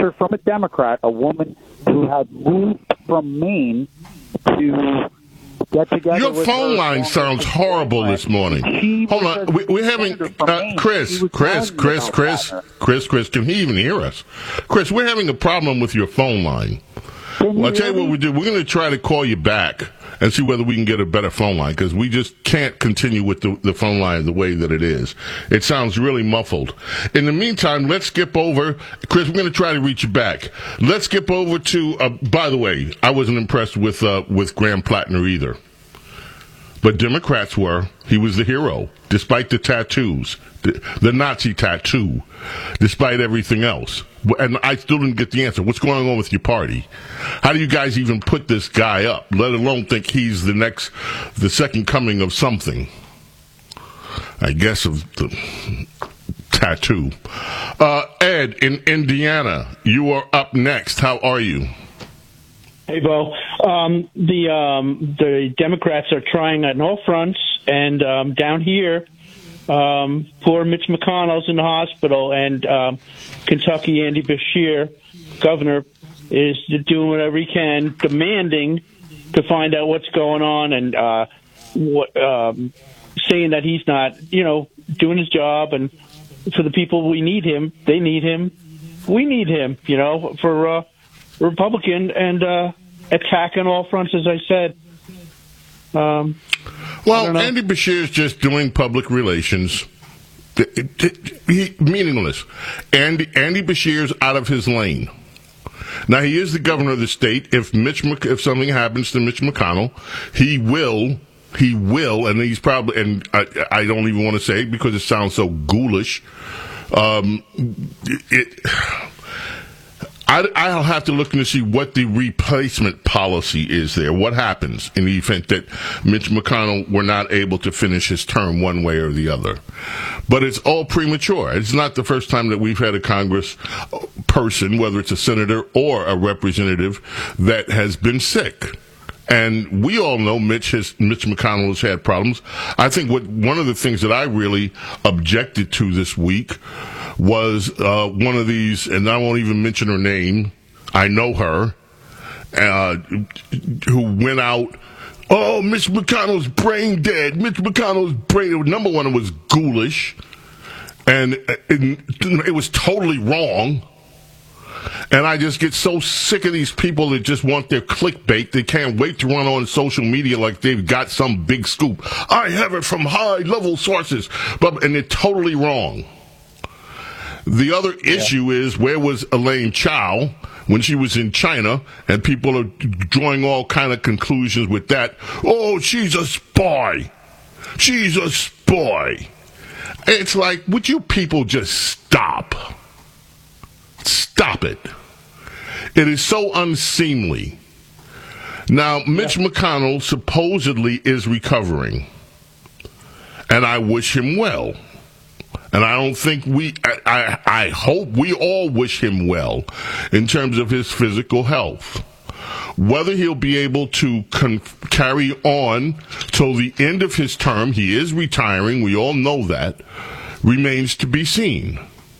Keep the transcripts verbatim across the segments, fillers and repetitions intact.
senator from a Democrat, a woman who had moved from Maine to get together. Your with phone her line sounds horrible this morning. She Hold on, we, we're having uh, Chris, Chris, Chris, Chris, Chris, Chris. Can he even hear us? Chris, we're having a problem with your phone line. Well, I'll tell you what we do. We're going to try to call you back and see whether we can get a better phone line, because we just can't continue with the, the phone line the way that it is. It sounds really muffled. In the meantime, let's skip over. Chris, we're going to try to reach you back. Let's skip over to, uh, by the way, I wasn't impressed with uh, with Graham Plattner either. But Democrats were. He was the hero, despite the tattoos, the, the Nazi tattoo, despite everything else. And I still didn't get the answer. What's going on with your party? How do you guys even put this guy up, let alone think he's the next, the second coming of something? I guess of the tattoo. Uh, Ed, in Indiana, you are up next. How are you? Hey, Bo. Um, the um, the Democrats are trying on all fronts, and um, down here, um, poor Mitch McConnell's in the hospital, and um, Kentucky Andy Beshear, governor, is doing whatever he can, demanding to find out what's going on, and uh, what, um, saying that he's not, you know, doing his job, and for the people we need him, they need him, we need him, you know, for uh, Republican and uh, attack on all fronts, as I said. Um, well, Andy Beshear is just doing public relations. He, meaningless. Andy, Andy Beshear's out of his lane. Now, he is the governor of the state. If Mitch, if something happens to Mitch McConnell, he will, he will, and he's probably, and I, I don't even want to say it because it sounds so ghoulish. Um, it. I, I'll have to look and see what the replacement policy is there. What happens in the event that Mitch McConnell were not able to finish his term one way or the other? But it's all premature. It's not the first time that we've had a Congress person, whether it's a senator or a representative, that has been sick. And we all know Mitch has, Mitch McConnell has had problems. I think what one of the things that I really objected to this week was uh, one of these, and I won't even mention her name. I know her, uh, who went out. Oh, Mitch McConnell's brain dead. Mitch McConnell's brain. Number one, it was ghoulish, and it, it was totally wrong. And I just get so sick of these people that just want their clickbait. They can't wait to run on social media like they've got some big scoop. I have it from high-level sources, but and they're totally wrong. The other issue yeah. is, where was Elaine Chao when she was in China? And people are drawing all kind of conclusions with that. Oh, she's a spy. She's a spy. It's like, would you people just stop? Stop it. It is so unseemly. Now, Mitch yeah. McConnell supposedly is recovering. And I wish him well. And I don't think we, I, I, I hope we all wish him well in terms of his physical health. Whether he'll be able to con- carry on till the end of his term, he is retiring, we all know that, remains to be seen.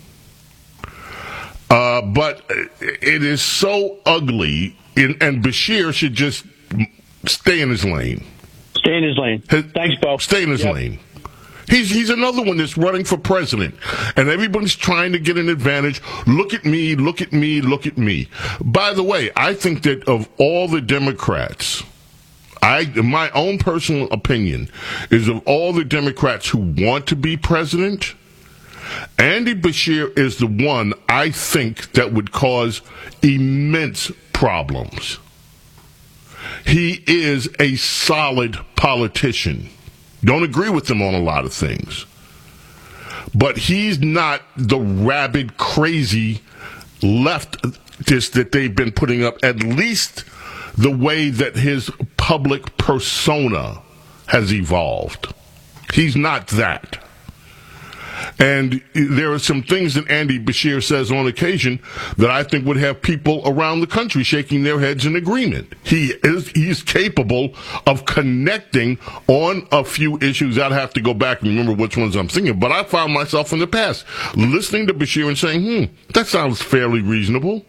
Uh, but it is so ugly, in, and Beshear should just stay in his lane. Stay in his lane. His, Thanks, Bo. Stay in his yep. lane. He's he's another one that's running for president, and everybody's trying to get an advantage. Look at me, look at me, look at me. By the way, I think that of all the Democrats, I my own personal opinion is of all the Democrats who want to be president, Andy Beshear is the one I think that would cause immense problems. He is a solid politician. Don't agree with him on a lot of things. But he's not the rabid, crazy leftist that they've been putting up, at least the way that his public persona has evolved. He's not that. And there are some things that Andy Beshear says on occasion that I think would have people around the country shaking their heads in agreement. He is he's capable of connecting on a few issues. I'd have to go back and remember which ones I'm thinking. But I found myself in the past listening to Beshear and saying, hmm, that sounds fairly reasonable.